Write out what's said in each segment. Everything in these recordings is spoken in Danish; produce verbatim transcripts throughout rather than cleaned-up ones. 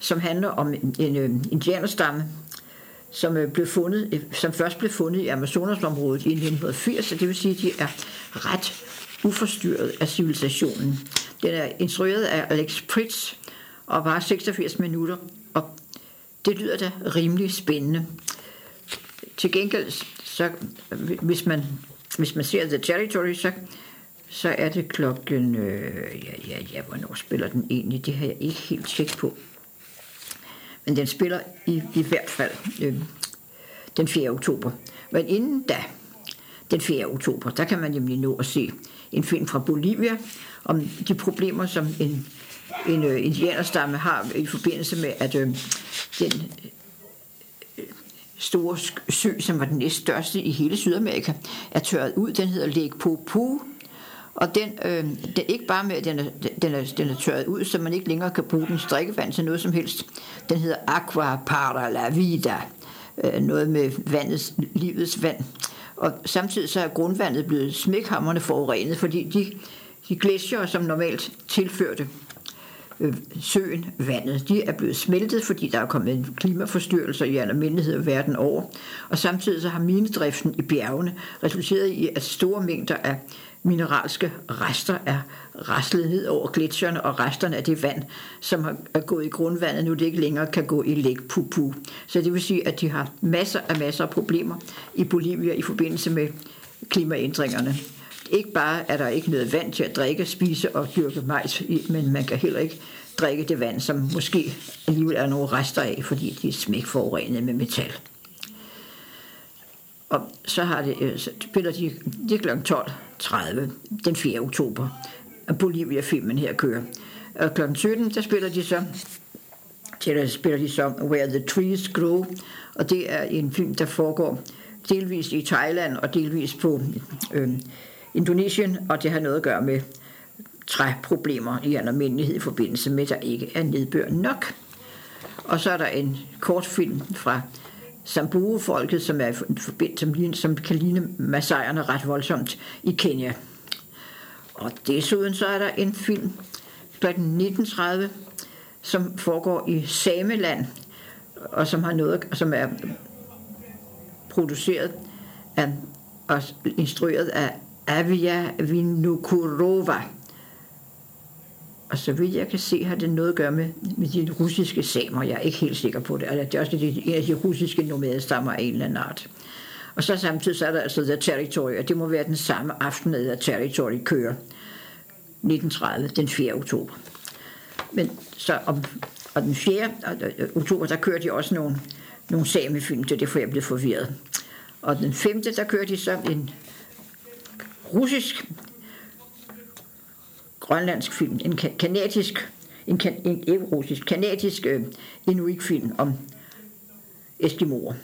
som handler om en, en, en indianerstamme, som blev fundet, som først blev fundet i Amazonasområdet i nitten firs, og det vil sige, at de er ret uforstyrret af civilisationen. Den er instrueret af Alex Pritz og var seksogfirs minutter, og det lyder da rimelig spændende. Til gengæld, så, hvis, man, hvis man ser The Territory, så, så er det klokken, øh, ja, ja, ja, hvornår spiller den egentlig? Det har jeg ikke helt tjekket på. Men den spiller i, i hvert fald øh, den fjerde oktober. Men inden da, den fjerde oktober, der kan man nemlig nå at se en film fra Bolivia om de problemer, som en, en øh, indianerstamme har i forbindelse med, at øh, den øh, store sø, som var den næststørste i hele Sydamerika, er tørret ud. Den hedder Lake Poopó. Og den, øh, den ikke bare med, at den er, den, er, den er tørret ud, så man ikke længere kan bruge dens drikkevand til noget som helst. Den hedder Agua para la vida, øh, noget med vandets, livets vand. Og samtidig så er grundvandet blevet smækhamrende forurenet, fordi de, de gletsjere, som normalt tilførte øh, søen vandet, de er blevet smeltet, fordi der er kommet en klimaforstyrrelse i almindelighed verden over. Og samtidig så har minedriften i bjergene resulteret i, at store mængder af mineralske rester er raslet ned over gletsjerne, og resterne af det vand, som er gået i grundvandet, nu det ikke længere kan gå i Lake Poopó. Så det vil sige, at de har masser af masser af problemer i Bolivia i forbindelse med klimaændringerne. Ikke bare er der ikke noget vand til at drikke, spise og dyrke majs i, men man kan heller ikke drikke det vand, som måske alligevel er nogle rester af, fordi de er smækforurenet med metal. Og så har det, så spiller de, det er klokken tolv tredive den fjerde oktober, og Bolivia-filmen her kører. Og klokken sytten, der spiller de så, der spiller de så Where the Trees Grow, og det er en film, der foregår delvis i Thailand og delvis på øh, Indonesien, og det har noget at gøre med træproblemer i almindelighed i forbindelse med, at der ikke er nedbør nok. Og så er der en kortfilm fra Samburu-folket, som, er som, som kan ligne masaierne ret voldsomt i Kenya. Og desuden så er der en film klokken nitten tredive, som foregår i Sameland, og som har noget, som er produceret af, og instrueret af Avia Vinokurova. Og så vidt jeg kan se, har det noget at gøre med, med de russiske samer. Jeg er ikke helt sikker på det. Altså, det er også en af de russiske nomadestammer af en eller anden art. Og så samtidig så er der altså The Territory, og det må være den samme aften, at The Territory kører nitten tredive, den fjerde oktober. Men så om, og den fjerde oktober, der kører de også nogle, nogle samefilm, det er derfor jeg blev forvirret. Og den femte, der kører de så en russisk grønlandsk film, en kanadisk, en, en ikke russisk, kanadisk øh, inuit-film om eskimoer.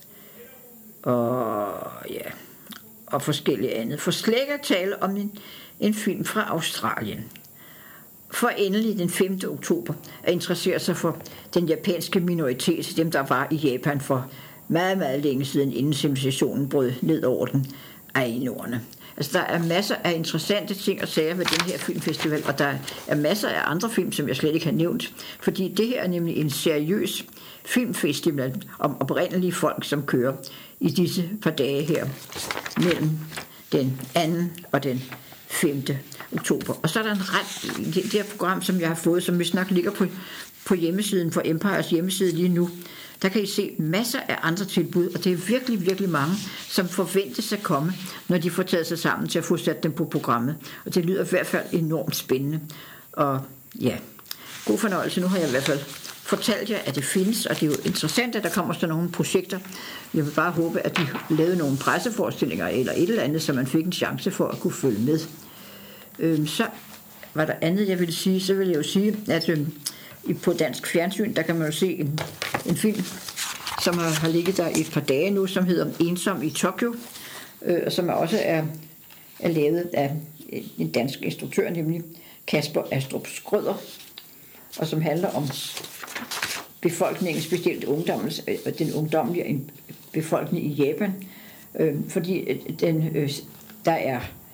Og ja, og forskellige andet. For slet ikke at tale om en, en film fra Australien. For endelig den femte oktober at interessere sig for den japanske minoritet, dem der var i Japan for meget, meget længe siden, inden civilisationen brød ned over den, Ainoerne. Altså, der er masser af interessante ting og sager ved den her filmfestival, og der er masser af andre film, som jeg slet ikke har nævnt, fordi det her er nemlig en seriøs filmfestival om oprindelige folk, som kører i disse par dage her mellem den anden og den femte oktober. Og så er der en ret, det, det her program, som jeg har fået, som vist nok ligger på, på hjemmesiden for Empires hjemmeside lige nu, der kan I se masser af andre tilbud, og det er virkelig, virkelig mange, som forventes at komme, når de får taget sig sammen til at få sat dem på programmet. Og det lyder i hvert fald enormt spændende. Og ja, god fornøjelse. Nu har jeg i hvert fald fortalt jer, at det findes, og det er jo interessant, at der kommer sådan nogle projekter. Jeg vil bare håbe, at de lavede nogle presseforestillinger eller et eller andet, så man fik en chance for at kunne følge med. Øhm, så var der andet, jeg ville sige. Så vil jeg jo sige, at øhm, på dansk fjernsyn, der kan man jo se en, en film, som har, har ligget der et par dage nu, som hedder Ensom i Tokyo, øh, som også er, er lavet af en dansk instruktør, nemlig Kasper Astrup Skrøder, og som handler om befolkningen, specielt ungdommens, øh, den ungdomlige befolkning i Japan, øh, fordi den, øh, der er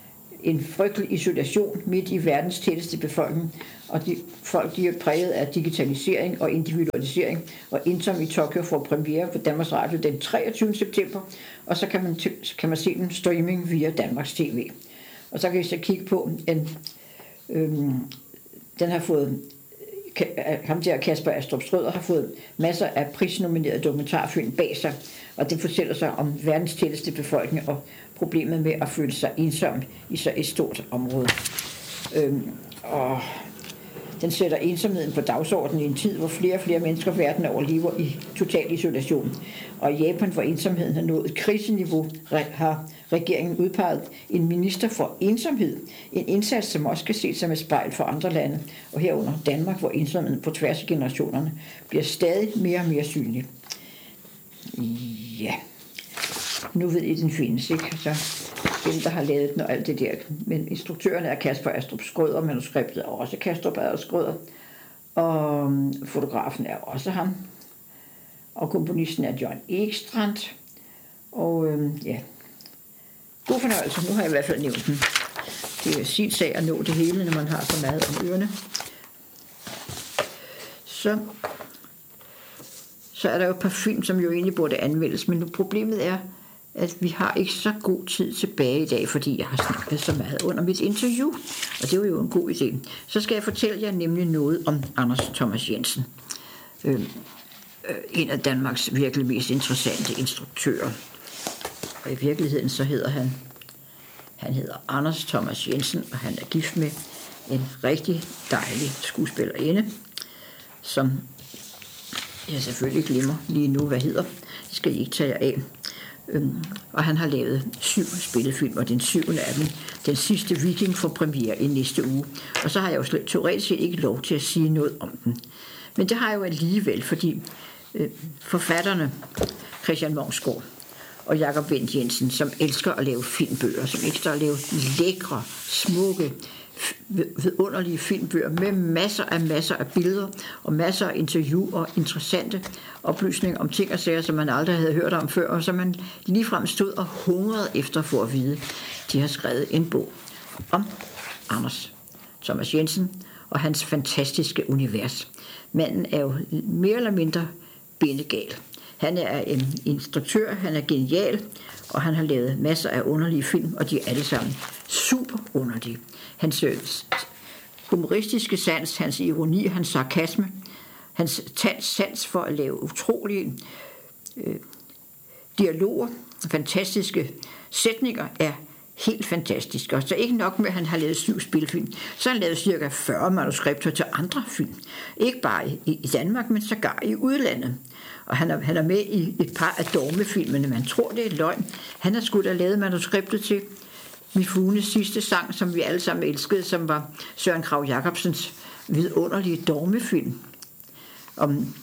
en frygtelig isolation midt i verdens tætteste befolkning, og de, folk de er præget af digitalisering og individualisering, og Indsom i Tokyo får premiere på Danmarks Radio den treogtyvende september, og så kan man, så kan man se den streaming via Danmarks T V. Og så kan vi så kigge på, en, øhm, den har fået, ham der Kasper Astrup Schrøder har fået masser af prisnominerede dokumentarfilm bag sig, og det fortæller sig om verdens tætteste befolkning og problemet med at føle sig ensom i så et stort område. Øhm, og den sætter ensomheden på dagsordenen i en tid, hvor flere og flere mennesker verden over lever i total isolation. Og i Japan, hvor ensomheden har nået et kriseniveau, har regeringen udpeget en minister for ensomhed. En indsats, som også skal ses som et spejl for andre lande, og herunder Danmark, hvor ensomheden på tværs af generationerne bliver stadig mere og mere synlig. Ja, nu ved I, den findes, ikke? Så dem, der har lavet den og alt det der. Men instruktøren er Kasper Astrup Schrøder, manuskriptet er også Kasper Astrup Schrøder, og fotografen er også ham, og komponisten er John Ekstrand, og øhm, ja, god fornøjelse. Nu har jeg i hvert fald nævnt den. Det er sin sag at nå det hele, når man har så meget om ørerne. Så, så er der jo parfum, som jo egentlig burde anmeldes, men nu problemet er, at vi har ikke så god tid tilbage i dag, fordi jeg har snakket så meget under mit interview, og det var jo en god idé. Så skal jeg fortælle jer nemlig noget om Anders Thomas Jensen, øh, øh, en af Danmarks virkelig mest interessante instruktører. Og i virkeligheden så hedder han, han hedder Anders Thomas Jensen, og han er gift med en rigtig dejlig skuespillerinde, som jeg selvfølgelig glemmer lige nu, hvad hedder. Det skal I ikke tage jer af. Øhm, og han har lavet syv spillefilm, og den syvende af dem, den sidste Viking, får premiere i næste uge. Og så har jeg jo slet, teoretisk set ikke lov til at sige noget om den. Men det har jeg jo alligevel, fordi øh, forfatterne Christian Mongsgaard og Jakob Wendt Jensen, som elsker at lave filmbøger, som elsker at lave lækre, smukke, vidunderlige filmbøger med masser af masser af billeder og masser af interview og interessante oplysninger om ting og sager, som man aldrig havde hørt om før, og som man ligefrem stod og hungrede efter for at vide. De har skrevet en bog om Anders Thomas Jensen og hans fantastiske univers. Manden er jo mere eller mindre bindegal. Han er en instruktør, han er genial, og han har lavet masser af underlige film, og de er alle sammen super underlige. Hans humoristiske sans, hans ironi, hans sarkasme, hans sans for at lave utrolige øh, dialoger, fantastiske sætninger er helt fantastiske. Og så ikke nok med, at han har lavet syv spilfilm, så har han lavet cirka fyrre manuskripter til andre film. Ikke bare i, i Danmark, men sågar i udlandet. Og han er, han er med i et par af dogmefilmene. Man tror, det er løgn. Han har sgu da lavet manuskriptet til Mifunes sidste sang, som vi alle sammen elskede, som var Søren Kragh Jacobsens vidunderlige dogmefilm om,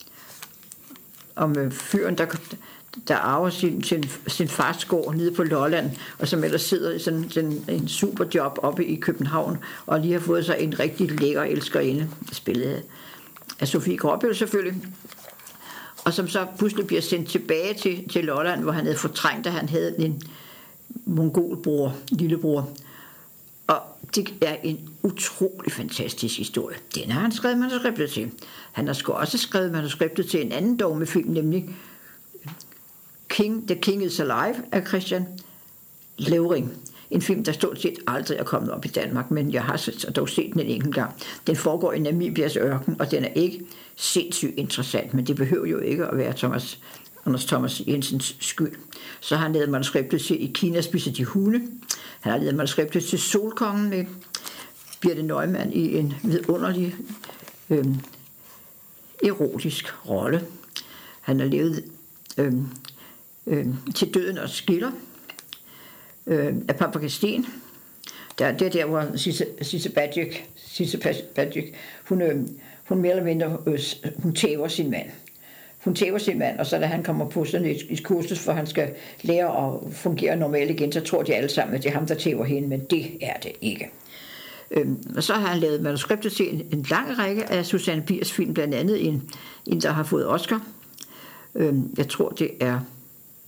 om fyren, der, der arver sin, sin, sin fars gård nede på Lolland, og som ellers sidder i sådan, sådan en superjob oppe i København, og lige har fået sig en rigtig lækker elskerinde, spillet af Sofie Gråbøl selvfølgelig, og som så pludselig bliver sendt tilbage til, til Lolland, hvor han havde fortrængt, at han havde en mongolbror, lillebror. Og det er en utrolig fantastisk historie. Den har han skrevet manuskriptet til. Han har sgu også skrevet manuskriptet til en anden dogmefilm, nemlig King, The King is Alive af Christian Levering. En film, der stort set aldrig er kommet op i Danmark, men jeg har dog set den en enkelt gang. Den foregår i Namibias ørken, og den er ikke sindssygt interessant, men det behøver jo ikke at være Thomas, Anders Thomas Jensens skyld. Så har han lavet manuskriptet til I Kina spiser de hunde. Han har lavet manuskriptet til Solkongen med Birthe Neumann i en vidunderlig øh, erotisk rolle. Han har lavet øh, øh, Til døden og skiller øh, af Paprika Steen. Der, det er der, hvor Sisse Badjek, Sisse Badjek, hun, øh, hun mere eller mindre, øh, hun tæver sin mand. Hun tæver sin mand, og så da han kommer på sådan et, et kursus, for han skal lære at fungere normalt igen, så tror de alle sammen, at det er ham, der tæver hende, men det er det ikke. Øhm, og så har han lavet manuskriptet til en, en lang række af Susanne Biers film, blandt andet en, en der har fået Oscar. Øhm, jeg tror, det er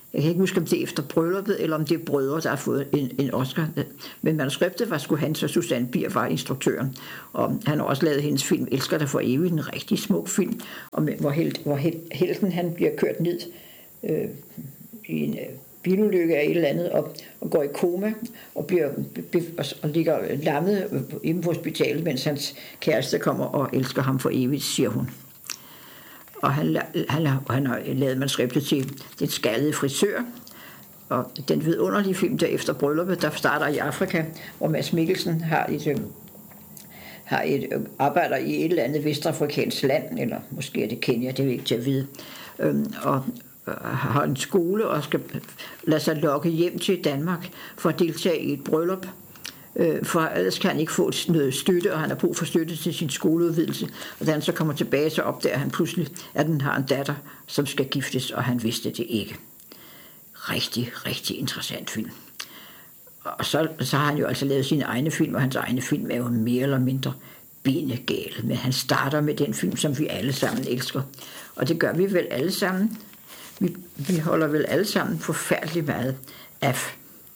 Jeg kan ikke huske, om det er efter brylluppet, eller om det er brødre, der har fået en, en Oscar. Men manuskriptet var sgu hans, og Susanne Bier var instruktøren. Og han har også lavet hendes film Elsker dig for evigt, en rigtig smuk film, hvor, held, hvor held, helten han bliver kørt ned øh, i en øh, bilulykke af et eller andet, og, og går i koma, og, bliver, be, og, og ligger lammet inde på hospitalet, mens hans kæreste kommer og elsker ham for evigt, siger hun. Og han, han, han har lavet manuskriptet til Den skaldede frisør, og den vidunderlige film der efter brylluppet, der starter i Afrika, hvor Mads Mikkelsen har et, har et arbejder i et eller andet vestafrikansk land, eller måske er det Kenya, det er ikke til at vide, og har en skole og skal lade sig lokke hjem til Danmark for at deltage i et bryllup, for ellers kan han ikke få noget støtte, og han har brug for støtte til sin skoleudvidelse. Og da han så kommer tilbage, så opdager han pludselig, at han har en datter, som skal giftes, og han vidste det ikke. Rigtig, rigtig interessant film. Og så, så har han jo altså lavet sine egne film, og hans egne film er jo mere eller mindre benegale. Men han starter med den film, som vi alle sammen elsker. Og det gør vi vel alle sammen. Vi, vi holder vel alle sammen forfærdeligt meget af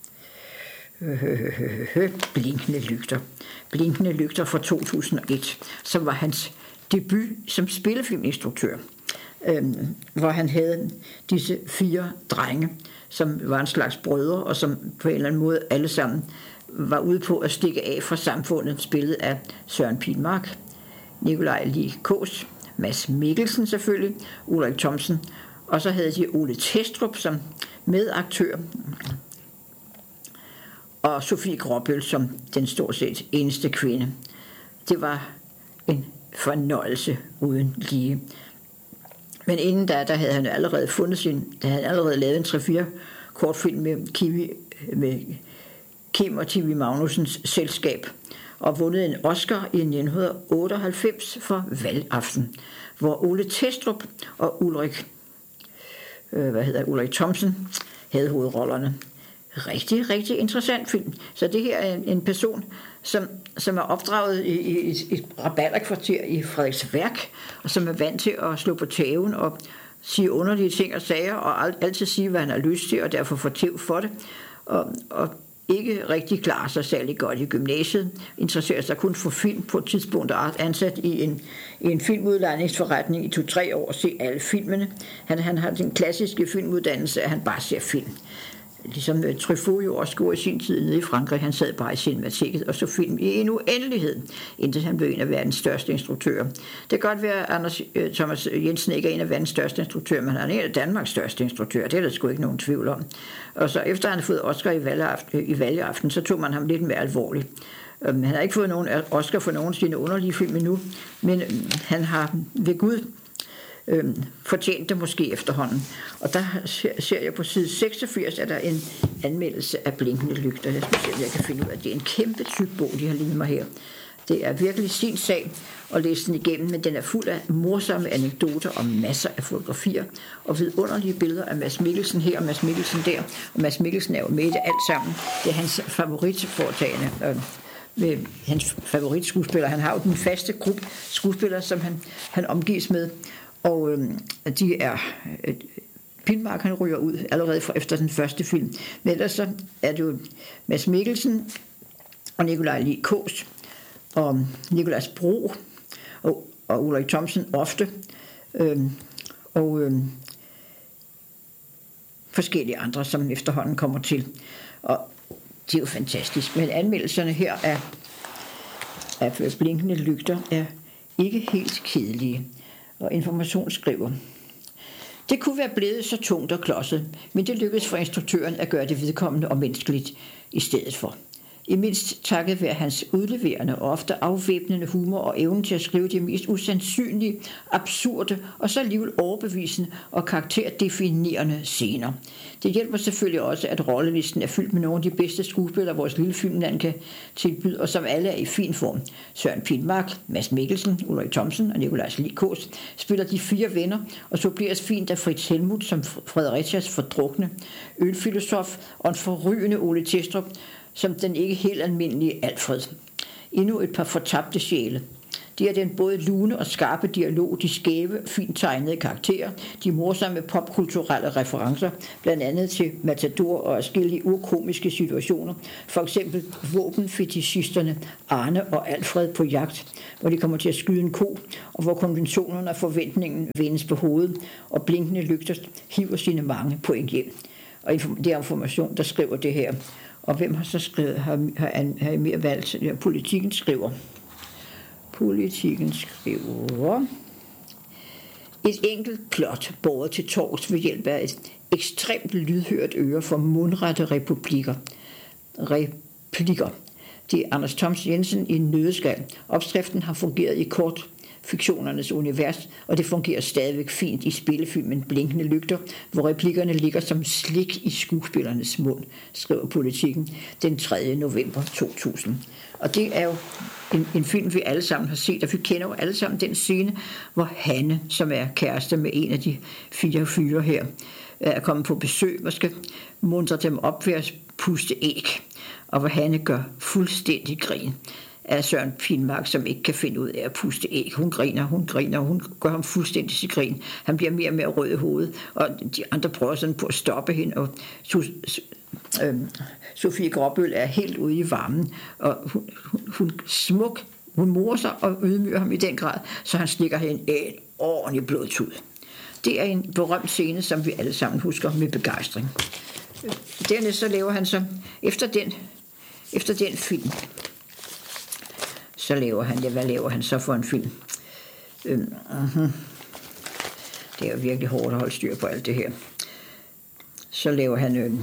Blinkende lygter. Blinkende lygter fra to tusind og et, som var hans debut som spillefilminstruktør, øhm, hvor han havde disse fire drenge, som var en slags brødre, og som på en eller anden måde alle sammen var ude på at stikke af fra samfundet, spillet af Søren Pilmark, Nikolaj Lie Kaas, Mads Mikkelsen selvfølgelig, Ulrik Thomsen, og så havde de Ole Testrup som medaktør, og Sofie Gråbøl som den stort set eneste kvinde. Det var en fornøjelse uden lige. Men inden da, der havde han allerede fundet sin, der havde han allerede lavet en tre fire kortfilm med, Kiwi, med Kim og Tivi Magnusens selskab, og vundet en Oscar i nitten otteoghalvfems for Valgaften, hvor Ole Testrup og Ulrik, øh, hvad hedder Ulrik Thomsen havde hovedrollerne. Rigtig, rigtig interessant film. Så det her er en, en person, som, som er opdraget i, i, i et rabalderkvarter i Frederiksværk, og som er vant til at slå på tæven og sige underlige ting og sager, og altid sige, hvad han har lyst til, og derfor få tæv for det, og, og ikke rigtig klarer sig særlig godt i gymnasiet, interesserer sig kun for film på et tidspunkt, og er ansat i en, i en filmudlejningsforretning i to-tre år og se alle filmene. Han, han har den klassiske filmuddannelse, at han bare ser film. Ligesom Truffaut jo også gjorde i sin tid nede i Frankrig. Han sad bare i cinemateket og så film i en uendelighed, indtil han blev en af verdens største instruktører. Det kan godt være, at Anders Thomas Jensen ikke er en af verdens største instruktører, men han er en af Danmarks største instruktører. Det er der sgu ikke nogen tvivl om. Og så efter han har fået Oscar i valgaften, i valgaften så tog man ham lidt mere alvorligt. Han har ikke fået nogen Oscar for nogen af sine underlige film endnu, men han har ved Gud Øhm, fortjent det måske efterhånden. Og der ser, ser jeg på side seksogfirs, at der er en anmeldelse af Blinkende lygter. Jeg skal se, om jeg kan finde ud af, at det er en kæmpe tyk bog, de har lignende mig her. Det er virkelig sin sag at læse den igennem, men den er fuld af morsomme anekdoter og masser af fotografier og vidunderlige billeder af Mads Mikkelsen her og Mads Mikkelsen der. Og Mads Mikkelsen er jo med i det alt sammen. Det er hans favoritforetagende. Øh, med hans favoritskuespiller. Han har jo den faste gruppe skuespillere, som han, han omgives med. Og øh, de er øh, Pilmark, han ryger ud allerede fra efter den første film. Men ellers så er det jo Mads Mikkelsen og Nikolaj Lie Kaas og Nicolas Bro og, og Ulrik Thomsen ofte øh, og øh, forskellige andre, som efterhånden kommer til. Og det er jo fantastisk. Men anmeldelserne her af, af Blinkende lygter er ikke helt kedelige. Og Information skriver: det kunne være blevet så tungt og klodset, men det lykkedes for instruktøren at gøre det vedkommende og menneskeligt i stedet for. I mindst takket være hans udleverende og ofte afvæbnende humor og evnen til at skrive de mest usandsynlige, absurde og så alligevel overbevisende og karakterdefinerende scener. Det hjælper selvfølgelig også, at rollelisten er fyldt med nogle af de bedste skuespillere, vores lille filmland kan tilbyde, og som alle er i fin form. Søren Pilmark, Mads Mikkelsen, Ulrik Thomsen og Nikolaj Lie Kaas spiller de fire venner, og så bliver det fint af Fritz Helmuth som Fredericias fordrukne ølfilosof og en forrygende Ole Testrup som den ikke helt almindelige Alfred. Endnu et par fortabte sjæle. Det er den både lune og skarpe dialog, de skæve, fint tegnede karakterer, de morsomme popkulturelle referencer, blandt andet til Matador og forskellige urkomiske situationer, for eksempel våbenfetischisterne Arne og Alfred på jagt, hvor de kommer til at skyde en ko, og hvor konventionerne og forventningen vendes på hovedet, og blinkende lygter hiver sine mange point hjem. Og det er Information, der skriver det her. Og hvem har så skrevet, har, har, har I mere valgt? Ja, Politikken skriver. Politikken skriver. Et enkelt plot båret til torvs ved hjælp af et ekstremt lydhørt øre for mundrette republikker. Replikker. Det er Anders Thoms Jensen i en nødskal. Opskriften har fungeret i kort fiktionernes univers, og det fungerer stadigvæk fint i spillefilmen Blinkende Lygter, hvor replikkerne ligger som slik i skuespillernes mund, skriver Politikken den tredje november to tusind. Og det er jo en, en film, vi alle sammen har set, og vi kender jo alle sammen den scene, hvor Hanne, som er kæreste med en af de fire fyre her, er kommet på besøg og skal muntre dem op ved at puste æg, og hvor Hanne gør fuldstændig grin af Søren Pilmark, som ikke kan finde ud af at puste æg. Hun griner, hun griner, hun gør ham fuldstændig til grin. Han bliver mere og mere rød i hovedet, og de andre prøver sådan på at stoppe hende, og øh, Sofie Gråbøl er helt ude i varmen, og hun, hun, hun smuk, hun morer sig og ydmyger ham i den grad, så han stikker hende en ordentlig blodtud. Det er en berømt scene, som vi alle sammen husker med begejstring. Dernæst så laver han så, efter den, efter den film, så laver han, ja, hvad laver han så for en film? Øhm, uh-huh. Det er jo virkelig hårdt at holde styr på alt det her. Så laver han øhm,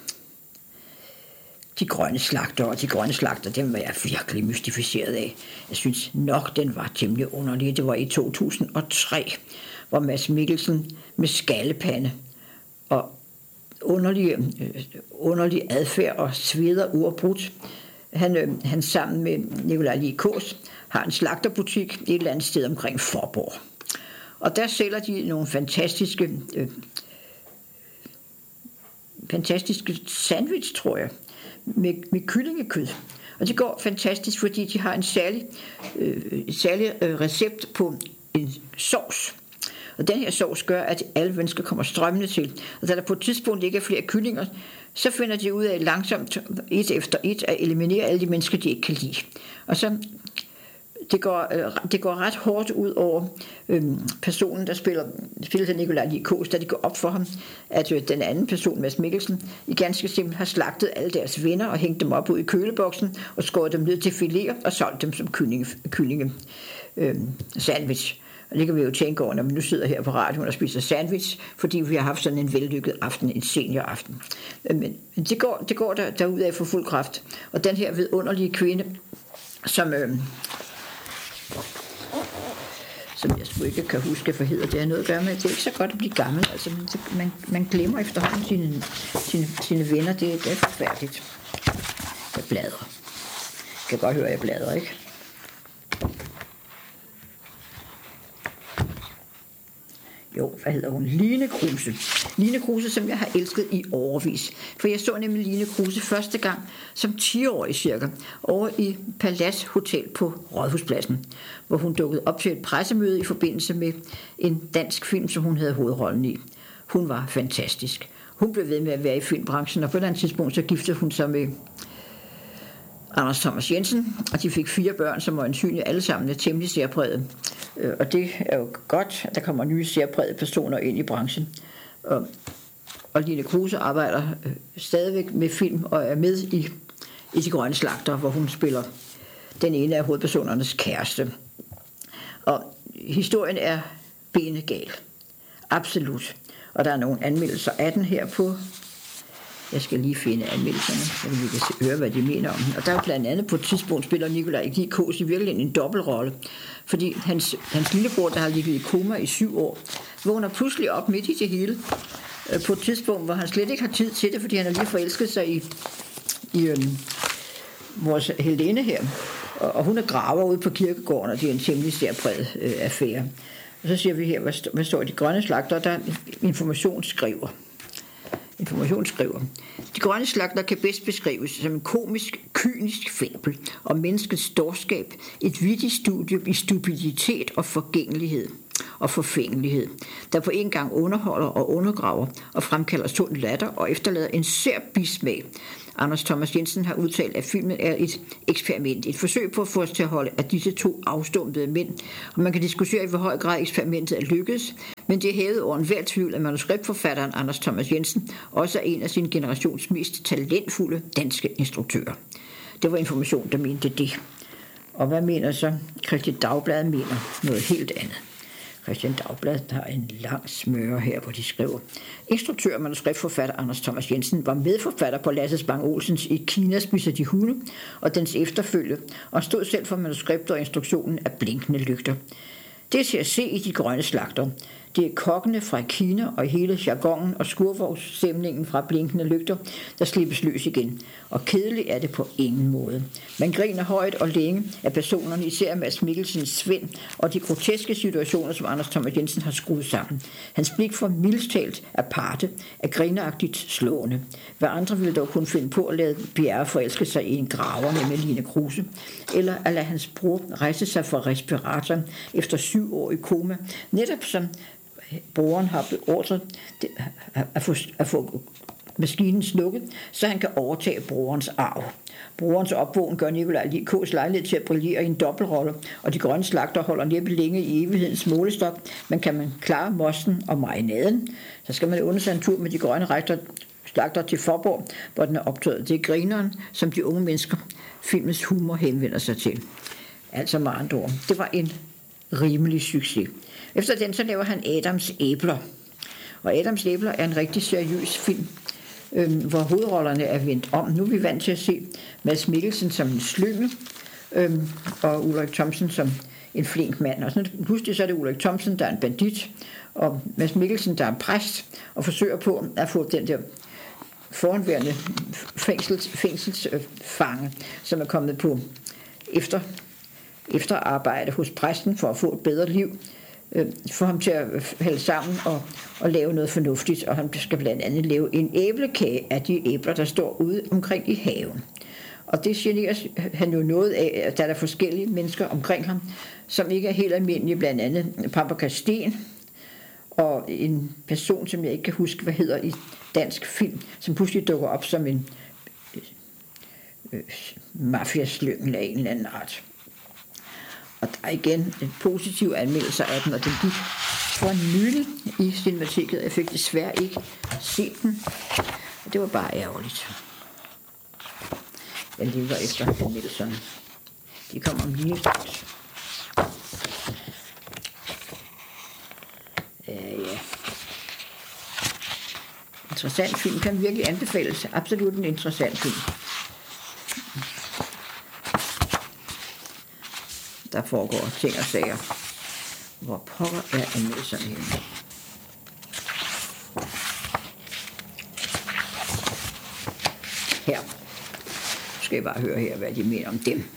De grønne slagter, og De grønne slagter, dem var jeg virkelig mystificeret af. Jeg synes nok, den var temmelig underlig. Det var i to tusind og tre, hvor Mads Mikkelsen med skallepande og underlig, øh, underlig adfærd og sveder uafbrudt. Han, øh, han sammen med Nikolaj Lie Kaas har en slagterbutik et eller andet sted omkring Forborg. Og der sælger de nogle fantastiske, øh, fantastiske sandwich, tror jeg, med, med kyllingekød. Og det går fantastisk, fordi de har en særlig, øh, særlig øh, recept på en sovs. Og den her sovs gør, at alle mennesker kommer strømmende til. Og da der på et tidspunkt ikke er flere kyllinger, så finder de ud af langsomt, et efter et, at eliminere alle de mennesker, de ikke kan lide. Og så det går, det går ret hårdt ud over øhm, personen, der spiller, spiller til Nikolaj Lie Kaas, da det går op for ham, at øh, den anden person, Mads Mikkelsen, i ganske simpelt har slagtet alle deres venner og hængt dem op ud i køleboksen og skåret dem ned til fileter og solgt dem som kyllinge, kyllinge øhm, sandwich. Og det kan vi jo tænke over, når vi nu sidder her på radioen og spiser sandwich, fordi vi har haft sådan en vellykket aften, en senioraften. Men det går, det går der, derudaf for fuld kraft. Og den her vidunderlige kvinde, som, øh, som jeg sgu ikke kan huske, hvad hedder, det er noget at gøre med. Det er ikke så godt at blive gammel, altså man, man glemmer efterhånden sine, sine, sine venner, det, det er forfærdeligt. Jeg bladrer. Jeg kan godt høre, at jeg bladrer, ikke? Jo, hvad hedder hun? Line Kruse. Line Kruse, som jeg har elsket i årevis. For jeg så nemlig Line Kruse første gang som ti-årig cirka, over i Palads Hotel på Rådhuspladsen, hvor hun dukkede op til et pressemøde i forbindelse med en dansk film, som hun havde hovedrollen i. Hun var fantastisk. Hun blev ved med at være i filmbranchen, og på et eller andet tidspunkt så giftede hun sig med Anders Thomas Jensen, og de fik fire børn, som var øjensynligt alle sammen er temmelig særpræget. Og det er jo godt, at der kommer nye særprægede personer ind i branchen. Og, og Line Kruse arbejder øh, stadigvæk med film og er med i, i De grønne slagter, hvor hun spiller den ene af hovedpersonernes kæreste. Og historien er benegal. Absolut. Og der er nogle anmeldelser af den her på. Jeg skal lige finde anmeldelserne, så vi kan høre, hvad de mener om den. Og der er blandt andet på et tidspunkt spiller Nikolaj Lie Kaas i virkelig en dobbeltrolle, fordi hans, hans lillebror, der har ligget i koma i syv år, vågner pludselig op midt i det hele, på et tidspunkt, hvor han slet ikke har tid til det, fordi han har lige forelsket sig i, i øhm, vores Helene her. Og, og hun er graver ude på kirkegården, og det er en temmelig særpræget øh, affære. Og så siger vi her, hvad, st- hvad står i De grønne slagter, der Information skriver. Information skriver: De grønne slagter kan bedst beskrives som en komisk, kynisk fabel om menneskets dårskab, et vittigt studie i stupiditet og forgængelighed og forfængelighed, der på en gang underholder og undergraver og fremkalder sund latter og efterlader en sær bismag. Anders Thomas Jensen har udtalt, at filmen er et eksperiment, et forsøg på at få os til at holde af disse to afstumpede mænd, og man kan diskutere, i hvor høj grad eksperimentet er lykkedes, men det er hævet over enhver tvivl, at manuskriptforfatteren Anders Thomas Jensen også er en af sin generations mest talentfulde danske instruktører. Det var Information, der mente det. Og hvad mener så? Kristeligt Dagblad mener noget helt andet. Kristeligt Dagblad har en lang smøre her, hvor de skriver: Instruktør og manuskriptforfatter Anders Thomas Jensen var medforfatter på Lasse Spang Olsens I Kina spiser de hunde og dens efterfølge, og stod selv for manuskriptet og instruktionen af Blinkende lygter. Det er til at se i De grønne slagter. Det er kokkene fra Kina og hele jargonen og skurvogsstemningen fra Blinkende lygter, der slippes løs igen. Og kedeligt er det på ingen måde. Man griner højt og længe af personerne, især Mads Mikkelsens Svend, og de groteske situationer, som Anders Thomas Jensen har skruet sammen. Hans blik for mildest talt aparte er grineragtigt slående. Hvad andre ville dog kunne finde på at lade Bjerre forelske sig i en graver, nemlig Line Kruse, eller at lade hans bror rejse sig fra respiratoren efter syv år i koma, netop som broren har beordret at få, at få maskinen slukket, så han kan overtage brorens arv. Brorens opvågen gør Nikolaj Likås lejlighed til at brillere i en dobbeltrolle, og De grønne slagter holder næppe længe i evighedens målestok, men kan man klare mosten og marinaden, så skal man under sig en tur med De grønne slagter til Forborg, hvor den er optaget. Det er grineren, som de unge mennesker filmens humor henvender sig til. Altså med andre ord. Det var en rimelig succes. Efter den så laver han Adams æbler. Og Adams æbler er en rigtig seriøs film, øhm, hvor hovedrollerne er vendt om. Nu er vi vant til at se Mads Mikkelsen som en slyngel, øhm, og Ulrik Thomsen som en flink mand. Og sådan, pludselig så er det Ulrik Thomsen, der er en bandit, og Mads Mikkelsen, der er en præst, og forsøger på at få den der foranværende fængsels, fængselsfange, som er kommet på efter efterarbejde hos præsten for at få et bedre liv, øh, få ham til at hælde sammen og, og lave noget fornuftigt, og han skal blandt andet lave en æblekage af de æbler, der står ude omkring i haven. Og det generer han jo noget af, at der er forskellige mennesker omkring ham, som ikke er helt almindelige, blandt andet Paprika Sten, og en person, som jeg ikke kan huske, hvad hedder i dansk film, som pludselig dukker op som en øh, mafiaslyngel af en eller anden art. Og der er igen en positiv anmeldelse af den, og den gik for nylig i Cinemateket. Jeg fik desværre ikke set den, og det var bare ærgerligt. Jeg lever efter anmeldelserne. De kommer om lige straks. Ja, ja. Interessant film. Kan virkelig anbefales. Absolut en interessant film. Der foregår ting og sager. Hvor pokker er anmeldelserne henne? Her. Nu skal jeg bare høre her, hvad de mener om dem.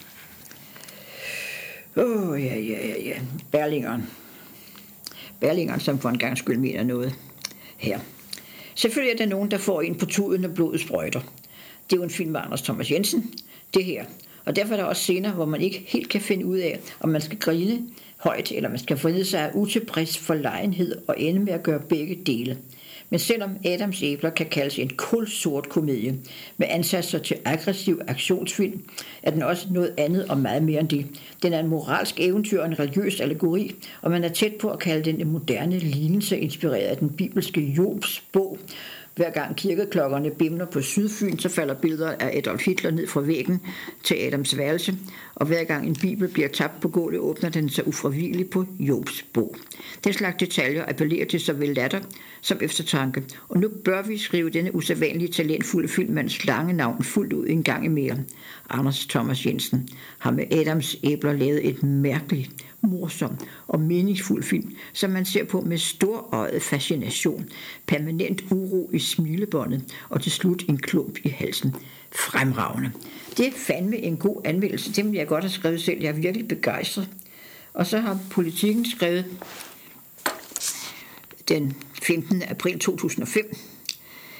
Åh, oh, ja, ja, ja, ja. Berlingeren. Berlingeren, som for en gang skyld mener noget. Her. Selvfølgelig er der nogen, der får en på tuden, når blodet sprøjter. Det er jo en film med Anders Thomas Jensen. Det her. Og derfor er der også scener, hvor man ikke helt kan finde ud af, om man skal grine højt, eller man skal vride sig af utilfreds forlegenhed og ende med at gøre begge dele. Men selvom Adams æbler kan kaldes en kulsort komedie med ansatser til aggressiv aktionsfilm, er den også noget andet og meget mere end det. Den er en moralsk eventyr og en religiøs allegori, og man er tæt på at kalde den en moderne lignelse inspireret af den bibelske Jobs bog. Hver gang kirkeklokkerne bimler på Sydfyn, så falder billeder af Adolf Hitler ned fra væggen til Adams værelse, og hver gang en bibel bliver tabt på gulvet, åbner den sig ufravigeligt på Jobs bog. Den slags detaljer appellerer til såvel latter som eftertanke, og nu bør vi skrive denne usædvanlige talentfulde filmmands lange navn fuldt ud en gang mere. Anders Thomas Jensen har med Adams æbler lavet et mærkeligt, morsom og meningsfuld film, som man ser på med storøjet fascination, permanent uro i smilebåndet og til slut en klump i halsen. Fremragende. Det er fandme en god anmeldelse. Det vil jeg godt have skrevet selv. Jeg er virkelig begejstret. Og så har Politiken skrevet den femtende april to tusind og fem.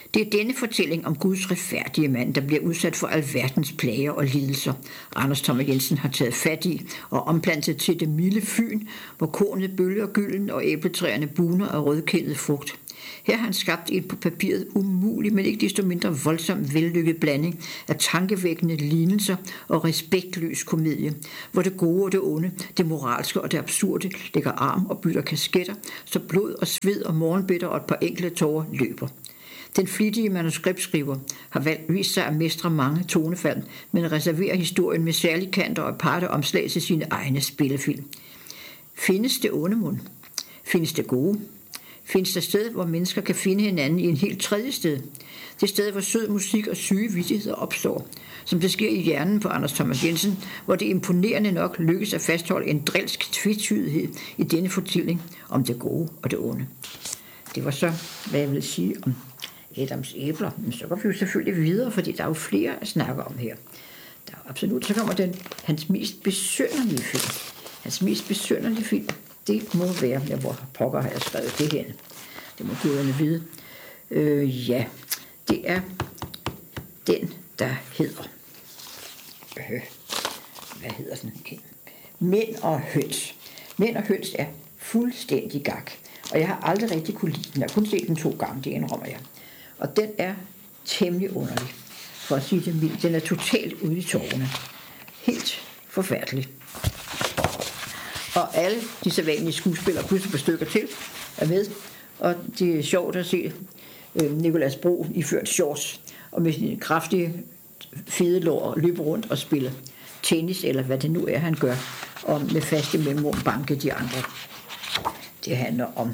Det er denne fortælling om Guds retfærdige mand, der bliver udsat for alverdens plager og lidelser, Anders Thomas Jensen har taget fat i og omplantet til det milde Fyn, hvor kornet bølger gylden og æbletræerne buner af rødkændet frugt. Her har han skabt en på papiret umulig, men ikke desto mindre voldsomt vellykket blanding af tankevækkende lignelser og respektløs komedie, hvor det gode og det onde, det moralske og det absurde lægger arm og bytter kasketter, så blod og sved og morgenbitter og et par enkelte tårer løber. Den flittige manuskriptskriver har valgt vist sig at mestre mange tonefald, men reserverer historien med særlige kanter og aparte omslag til sine egne spillefilm. Findes det onde mund? Findes det gode? Findes der sted, hvor mennesker kan finde hinanden i en helt tredje sted? Det sted, hvor sød musik og syge vittigheder opstår, som det sker i hjernen på Anders Thomas Jensen, hvor det imponerende nok lykkes at fastholde en drilsk tvetydighed i denne fortælling om det gode og det onde. Det var så, hvad jeg vil sige om Adams æbler. Men så går vi jo selvfølgelig videre, fordi der er jo flere at snakke om her. Der er absolut, så kommer den, hans mest besynderlige film. Hans mest besynderlige film, det må være, ja, hvor pokker har jeg skrevet det hen. Det må guderne vide. Øh, ja, det er den, der hedder, øh, hvad hedder den? Mænd og høns. Mænd og høns er fuldstændig gak. Og jeg har aldrig rigtig kunne lide den. Jeg har kun set den to gange, det indrømmer jeg. Og den er temmelig underlig, for at sige det mildt. Den er totalt ude i tårerne. Helt forfærdelig. Og alle de sædvanlige skuespillere, plus et par stykker til, er med. Og det er sjovt at se øh, Nicolas Bro iført shorts, og med sine kraftige, fede lår løbe rundt og spille tennis, eller hvad det nu er, han gør, og med faste mellemrum banke de andre. Det handler om,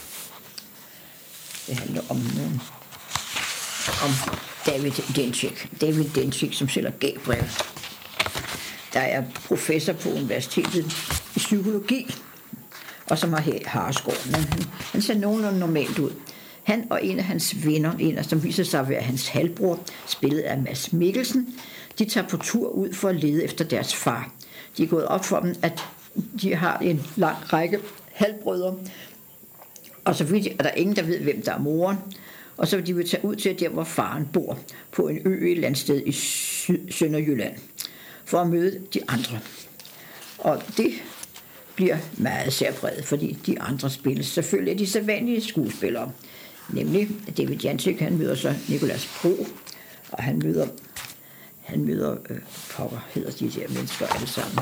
det handler om, øh, om David Dencik. David Dencik, som sælger Gabriel. Der er professor på universitetet i psykologi, og som har Harsgaard, men han, han ser nogenlunde normalt ud. Han og en af hans venner, en af som viser sig at være hans halvbror, spillet af Mads Mikkelsen, de tager på tur ud for at lede efter deres far. De er gået op for dem, at de har en lang række halvbrødre, og så vidt er der ingen, der ved, hvem der er moren, og så vil de vil tage ud til der, hvor faren bor, på en ø et eller andet sted i Sønderjylland, for at møde de andre. Og det bliver meget særpræget, fordi de andre spilles selvfølgelig af de sædvanlige skuespillere. Nemlig David Dencik, han møder så Nicolas Bro, og han møder, han møder, øh, pokker hedder de der mennesker alle sammen.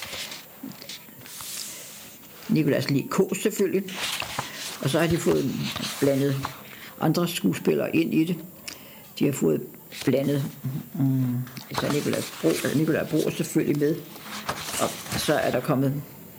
Nicolas Lee Kaas selvfølgelig, og så har de fået blandet andre skuespillere ind i det. De har fået blandet, um, så Nicolas Bro, Nicolas Bro er selvfølgelig med, og så er der kommet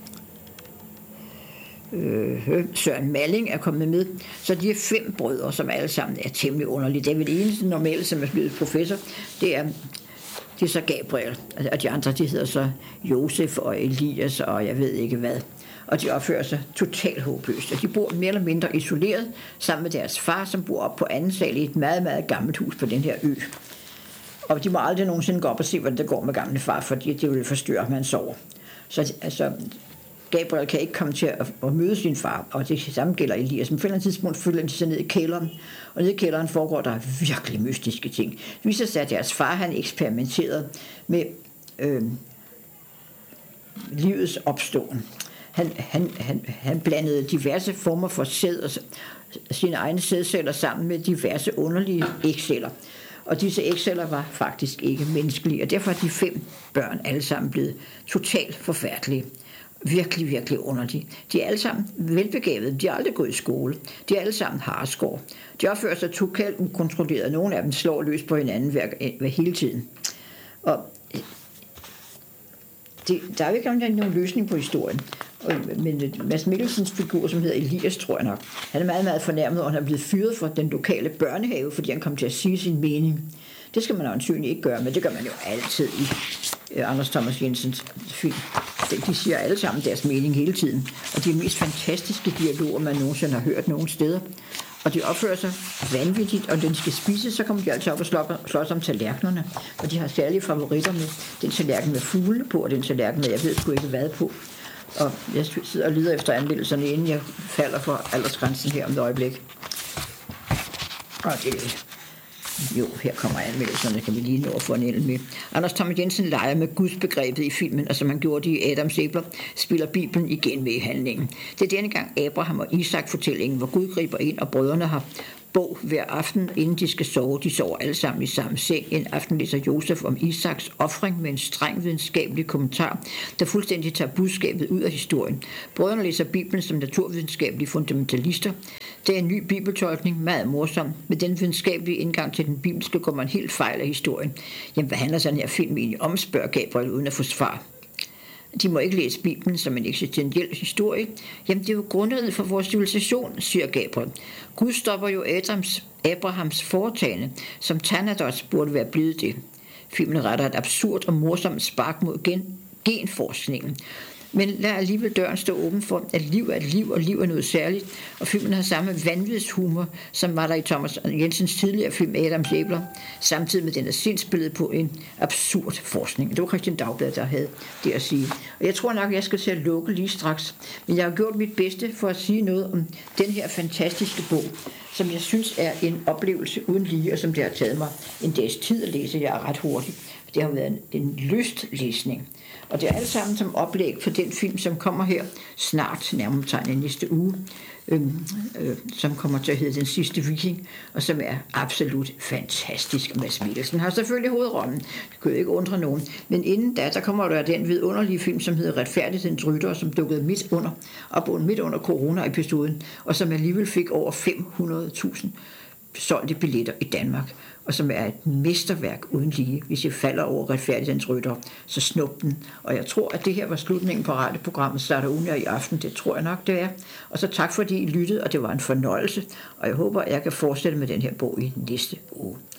øh, Søren Malling er kommet med, så de er fem brødre, som alle sammen er temmelig underlige. Det er vel det eneste normale, som er blevet professor, det er, det er så Gabriel, og de andre, de hedder så Josef og Elias, og jeg ved ikke hvad. Og de opfører sig totalt håbløst. Og de bor mere eller mindre isoleret sammen med deres far, som bor op på anden sal i et meget, meget gammelt hus på den her ø. Og de må aldrig nogensinde gå op og se, hvordan det går med gamle far, fordi det vil forstyrre, at man sover. Så altså, Gabriel kan ikke komme til at, at møde sin far, og det samme gælder Elias. Men på et eller andet tidspunkt følger de sig ned i kælderen, og nede i kælderen foregår der virkelig mystiske ting. Det viser sig, at deres far, han eksperimenterede med øh, livets opståen. Han, han, han, han blandede diverse former for sæd og sine egne sædceller sammen med diverse underlige ægceller. Og disse ægceller var faktisk ikke menneskelige, og derfor er de fem børn alle sammen blevet totalt forfærdelige. Virkelig, virkelig underlige. De er alle sammen velbegavede. De har aldrig gået i skole. De er alle sammen Harsgaard. De opfører sig totalt ukontrolleret. Nogle af dem slår løs på hinanden hver, hver hele tiden. Og det, der er jo ikke nogen løsning på historien. Men Mads Mikkelsens figur, som hedder Elias, tror jeg nok, han er meget, meget fornærmet, og han er blevet fyret fra den lokale børnehave, fordi han kom til at sige sin mening. Det skal man øjensynligt ikke gøre, men det gør man jo altid i uh, Anders Thomas Jensens film. De siger alle sammen deres mening hele tiden, og de er mest fantastiske dialoger, man nogensinde har hørt nogen steder. Og de opfører sig vanvittigt, og når de skal spise, så kommer de altid op og slås om tallerkenerne. Og de har særlige favoritter med den tallerken med fugle på, og den tallerken med, jeg ved sgu ikke hvad på. Og jeg sidder og lider efter anmeldelserne, inden jeg falder for aldersgrænsen her om et øjeblik. Og det, Jo, her kommer anmeldelserne, kan vi lige nå at få en el med. Anders Thomas Jensen leger med gudsbegrebet i filmen, og som han gjorde det i Adams æbler, spiller Bibelen igen med i handlingen. Det er denne gang Abraham og Isak-fortællingen, hvor Gud griber ind, og brødrene har bog hver aften, inden de skal sove. De sover alle sammen i samme seng. En aften læser Josef om Isaks ofring med en streng videnskabelig kommentar, der fuldstændig tager budskabet ud af historien. Brødrene læser Bibelen som naturvidenskabelige fundamentalister. Det er en ny bibeltolkning, meget morsom. Med den videnskabelige indgang til den bibelske går man helt fejl af historien. Jamen, hvad handler sådan her film egentlig om, spørger Gabriel uden at få svar. De må ikke læse Bibelen som en eksistentiel historie. Jamen, det er jo grundlaget for vores civilisation, siger Gabriel. Gud stopper jo Adams, Abrahams foretagende, som Thanatos burde være blevet det. Filmen retter et absurd og morsomt spark mod gen, genforskningen. Men lad alligevel døren stå åben for, at liv er et liv, og liv er noget særligt. Og filmen har samme vanvidshumor, som var der i Thomas Jensens tidligere film Adams æbler, samtidig med den er sindsbillede på en absurd forskning. Det var Christian Dagblad, der havde det at sige. Og jeg tror nok, at jeg skal til at lukke lige straks. Men jeg har gjort mit bedste for at sige noget om den her fantastiske bog, som jeg synes er en oplevelse uden lige, og som det har taget mig en dags tid at læse. Jeg er ret hurtigt. Det har været en, en lystlæsning. Og det er alt sammen som oplæg for den film, som kommer her snart, nærmere tegnet næste uge, øh, øh, som kommer til at hedde Den sidste viking, og som er absolut fantastisk. Mads Mikkelsen har selvfølgelig hovedrollen. Det kunne jo ikke undre nogen. Men inden da, der kommer der den vidunderlige film, som hedder Retfærdighedens Rytter, som dukkede midt under, op midt under corona-episoden, og som alligevel fik over fem hundrede tusind solgte billetter i Danmark, og som er et mesterværk uden lige. Hvis jeg falder over Retfærdighedens Rytter, så snup den. Og jeg tror, at det her var slutningen på radioprogrammet Starter Unia i aften. Det tror jeg nok, det er. Og så tak fordi I lyttede, og det var en fornøjelse. Og jeg håber, at jeg kan fortsætte med den her bog i næste uge.